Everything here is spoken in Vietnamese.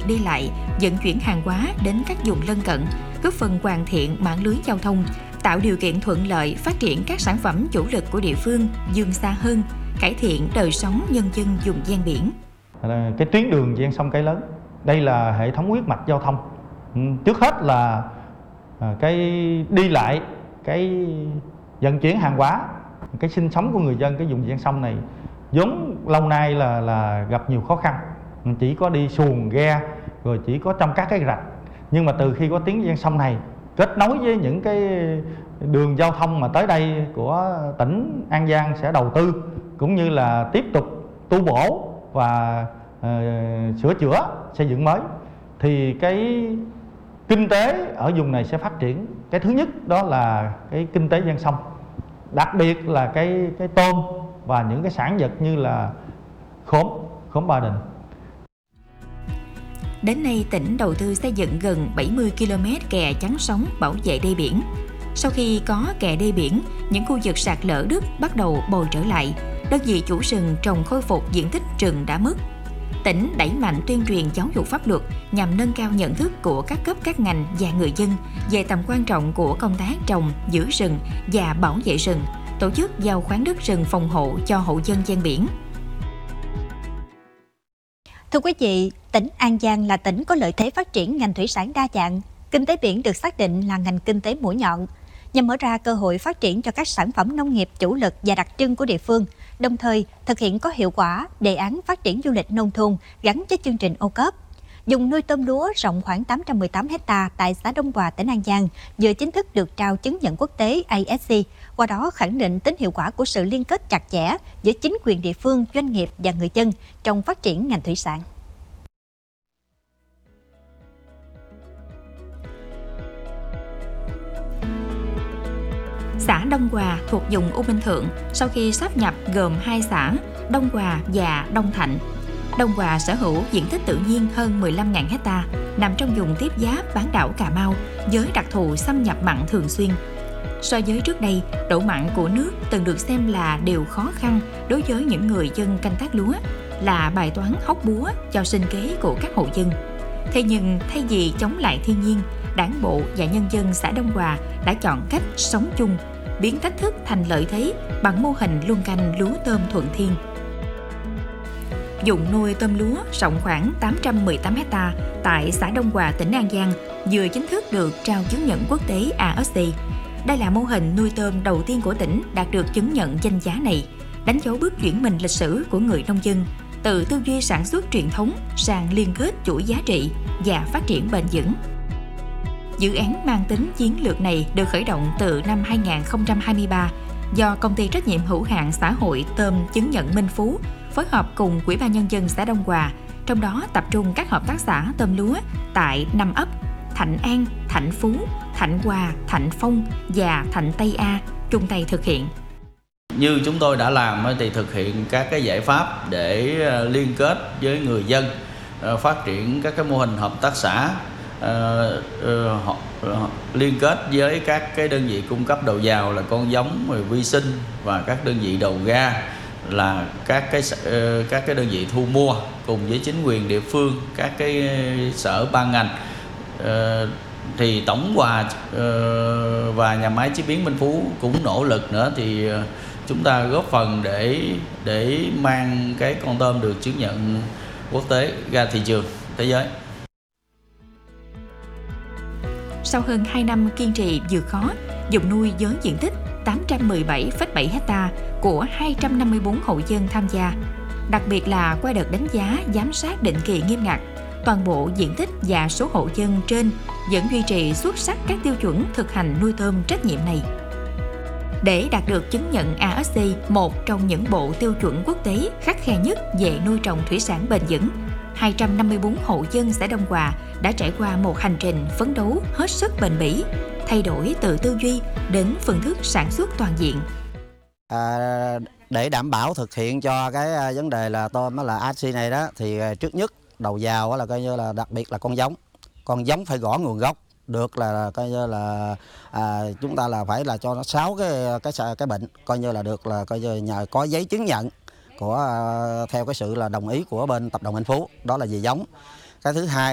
việc đi lại, vận chuyển hàng hóa đến các vùng lân cận, góp phần hoàn thiện mạng lưới giao thông, tạo điều kiện thuận lợi phát triển các sản phẩm chủ lực của địa phương vươn xa hơn, cải thiện đời sống nhân dân vùng ven biển. Cái tuyến đường ven sông Cái Lớn, đây là hệ thống huyết mạch giao thông. Trước hết là cái đi lại, cái vận chuyển hàng hóa, cái sinh sống của người dân cái vùng ven sông này vốn lâu nay là gặp nhiều khó khăn, chỉ có đi xuồng ghe rồi chỉ có trong các cái rạch. Nhưng mà từ khi có tuyến ven sông này kết nối với những cái đường giao thông mà tới đây của tỉnh An Giang sẽ đầu tư, cũng như là tiếp tục tu bổ và sửa chữa xây dựng mới, thì cái kinh tế ở vùng này sẽ phát triển. Cái thứ nhất đó là cái kinh tế ven sông, đặc biệt là cái tôm và những cái sản vật như là khóm Ba Đình. Đến nay, tỉnh đầu tư xây dựng gần 70 km kè chắn sóng bảo vệ đê biển. Sau khi có kè đê biển, những khu vực sạt lở đất bắt đầu bồi trở lại, đơn vị chủ rừng trồng khôi phục diện tích rừng đã mất. Tỉnh đẩy mạnh tuyên truyền giáo dục pháp luật nhằm nâng cao nhận thức của các cấp các ngành và người dân về tầm quan trọng của công tác trồng, giữ rừng và bảo vệ rừng, tổ chức giao khoán đất rừng phòng hộ cho hộ dân ven biển. Thưa quý vị, tỉnh An Giang là tỉnh có lợi thế phát triển ngành thủy sản đa dạng. Kinh tế biển được xác định là ngành kinh tế mũi nhọn, nhằm mở ra cơ hội phát triển cho các sản phẩm nông nghiệp chủ lực và đặc trưng của địa phương, đồng thời thực hiện có hiệu quả đề án phát triển du lịch nông thôn gắn với chương trình ô cốp. Vùng nuôi tôm lúa rộng khoảng 818 ha tại xã Đông Hòa, tỉnh An Giang vừa chính thức được trao chứng nhận quốc tế ASC, qua đó khẳng định tính hiệu quả của sự liên kết chặt chẽ giữa chính quyền địa phương, doanh nghiệp và người dân trong phát triển ngành thủy sản. Xã Đông Hòa thuộc vùng U Minh Thượng sau khi sáp nhập gồm hai xã Đông Hòa và Đông Thạnh. Đông Hòa sở hữu diện tích tự nhiên hơn 15.000 ha, nằm trong vùng tiếp giáp bán đảo Cà Mau với đặc thù xâm nhập mặn thường xuyên. So với trước đây, độ mặn của nước từng được xem là điều khó khăn đối với những người dân canh tác lúa, là bài toán hóc búa cho sinh kế của các hộ dân. Thế nhưng thay vì chống lại thiên nhiên, Đảng bộ và nhân dân xã Đông Hòa đã chọn cách sống chung, biến thách thức thành lợi thế bằng mô hình luân canh lúa tôm thuận thiên. Vùng nuôi tôm lúa rộng khoảng 818 ha tại xã Đông Hòa, tỉnh An Giang vừa chính thức được trao chứng nhận quốc tế ASC. Đây là mô hình nuôi tôm đầu tiên của tỉnh đạt được chứng nhận danh giá này, đánh dấu bước chuyển mình lịch sử của người nông dân từ tư duy sản xuất truyền thống sang liên kết chuỗi giá trị và phát triển bền vững. Dự án mang tính chiến lược này được khởi động từ năm 2023 do Công ty trách nhiệm hữu hạn xã hội tôm chứng nhận Minh Phú phối hợp cùng Ủy ban Nhân dân xã Đông Hòa, trong đó tập trung các hợp tác xã tôm lúa tại 5 ấp Thạnh An, Thạnh Phú, Thạnh Hòa, Thạnh Phong và Thạnh Tây A chung tay thực hiện. Như chúng tôi đã làm thì thực hiện các cái giải pháp để liên kết với người dân, phát triển các cái mô hình hợp tác xã, liên kết với các cái đơn vị cung cấp đầu vào là con giống, vi sinh, và các đơn vị đầu ra là các cái đơn vị thu mua, cùng với chính quyền địa phương, các cái sở ban ngành. Thì Tổng Hòa và nhà máy chế biến Minh Phú cũng nỗ lực nữa, thì chúng ta góp phần để mang cái con tôm được chứng nhận quốc tế ra thị trường thế giới. Sau hơn 2 năm kiên trì vượt khó, vùng nuôi với diện tích 817,7 ha của 254 hộ dân tham gia, đặc biệt là qua đợt đánh giá giám sát định kỳ nghiêm ngặt, toàn bộ diện tích và số hộ dân trên vẫn duy trì xuất sắc các tiêu chuẩn thực hành nuôi tôm trách nhiệm này. Để đạt được chứng nhận ASC, một trong những bộ tiêu chuẩn quốc tế khắt khe nhất về nuôi trồng thủy sản bền vững, 254 hộ dân xã Đông Hòa đã trải qua một hành trình phấn đấu hết sức bền bỉ, thay đổi từ tư duy đến phương thức sản xuất toàn diện. Để đảm bảo thực hiện cho cái vấn đề là tôm là ASC này đó, thì trước nhất đầu vào là coi như là đặc biệt là con giống phải rõ nguồn gốc, được là coi như là chúng ta là phải là cho nó 6 cái bệnh, coi như là được là coi như nhờ có giấy chứng nhận của theo cái sự là đồng ý của bên tập đoàn Minh Phú, đó là về giống. Cái thứ hai